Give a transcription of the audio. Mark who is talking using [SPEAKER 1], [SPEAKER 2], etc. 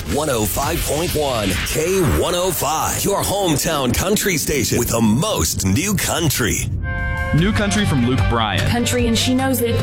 [SPEAKER 1] 105.1 K105, your hometown country station with the most new country.
[SPEAKER 2] New country from Luke Bryan.
[SPEAKER 3] Country, and she knows it.